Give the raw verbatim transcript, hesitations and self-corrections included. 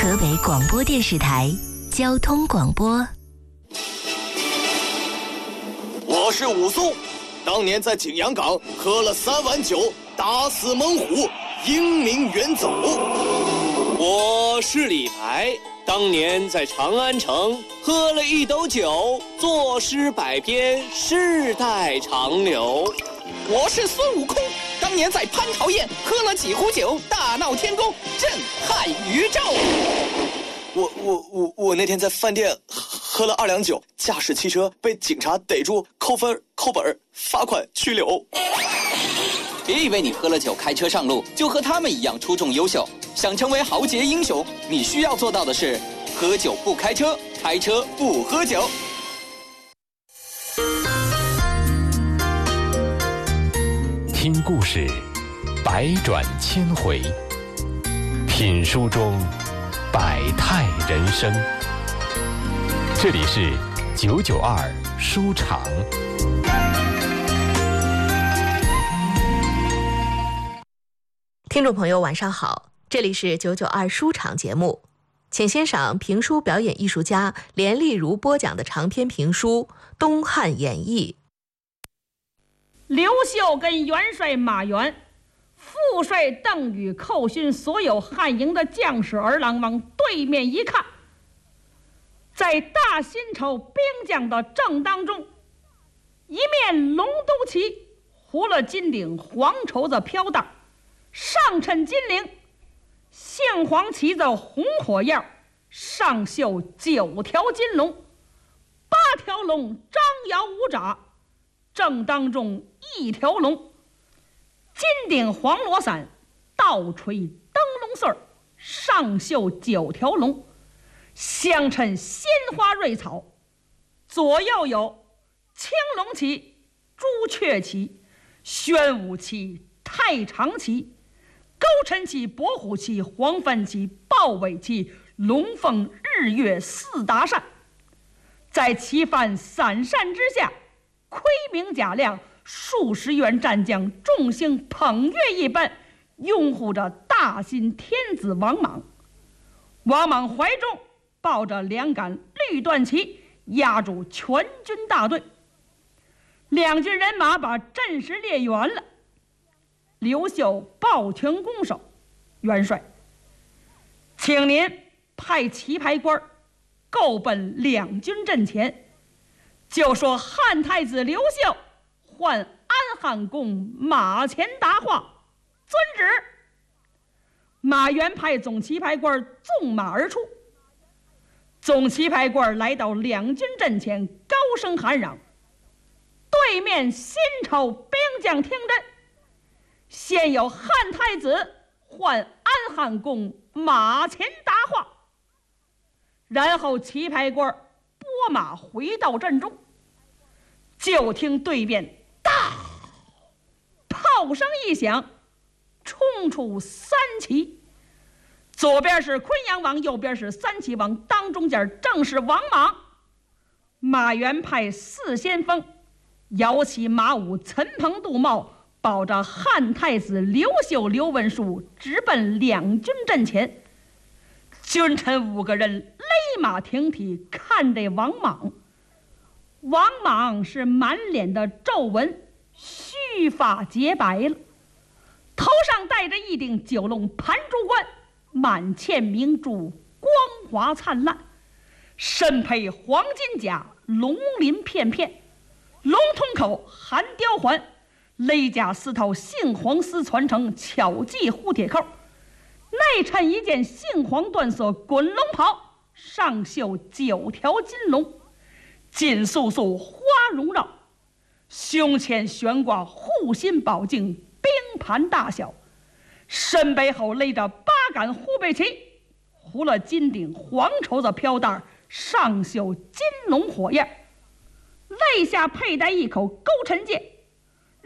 河北广播电视台交通广播。 我是武松，当年在景阳冈喝了三碗酒，打死猛虎，英名远走。 我是李白，当年在长安城喝了一斗酒，作诗百篇，世代长流。 我是孙悟空，当年在蟠桃宴喝了几壶酒，大闹天宫，震撼宇宙。 我我我我那天在饭店喝了二两酒，驾驶汽车被警察逮住，扣分、扣本、罚款、拘留。 别以为你喝了酒开车上路就和他们一样出众优秀，想成为豪杰英雄，你需要做到的是：喝酒不开车，开车不喝酒。 听故事，百转千回；品书中，百态人生。这里是九九二书场。 听众朋友，晚上好，这里是九九二书场节目，请欣赏评书表演艺术家连丽如播讲的长篇评书《东汉演义》。 刘秀跟元帅马援、副帅邓禹寇勋所有汉营的将士儿郎往对面一看，在大新朝兵将的正当中，一面龙都旗，糊了金顶，黄绸子飘带，上衬金翎，杏黄旗子红火焰，上绣九条金龙，八条龙张摇舞爪，正当中一条龙，金顶黄罗伞，倒垂灯笼穗儿，上绣九条龙，相衬鲜花瑞草，左右有青龙旗、朱雀旗、宣武旗、太常旗、勾陈旗、伯虎旗、黄帆旗、豹尾旗、龙凤、日月四达扇，在旗帆伞扇之下，盔明甲亮，数十员战将众星捧月一般，拥护着大新天子王莽。王莽怀中抱着两杆绿缎旗，压住全军大队。两军人马把阵势列圆了。刘秀抱拳拱手：“元帅，请您派旗牌官够奔两军阵前，就说汉太子刘秀唤安汉公马前答话，遵旨。”马援派总旗牌官纵马而出，总旗牌官来到两军阵前，高声喊嚷。对面新朝兵将听真，现有汉太子唤安汉公马前答话。然后旗牌官拨马回到阵中，就听对面大炮声一响，冲出三旗，左边是昆阳王，右边是三齐王，当中间正是王莽。马援派四先锋摇起马舞，岑彭杜茂，保着汉太子刘秀、刘文书直奔两军阵前。君臣五个人勒马挺体，看着王莽。王莽是满脸的皱纹，须发洁白了，头上戴着一顶九龙盘珠冠，满嵌明珠，光华灿烂，身佩黄金甲，龙鳞片片，龙通口含雕环，勒甲丝绦杏黄丝传成，巧系蝴蝶扣，内衬一件杏黄缎色滚龙袍，上绣九条金龙，金素素花绒绕，胸前悬挂护心宝镜，冰盘大小，身背后勒着八杆护背旗，糊了金顶黄绸子飘带，上绣金龙火焰，肋下佩戴一口勾陈剑，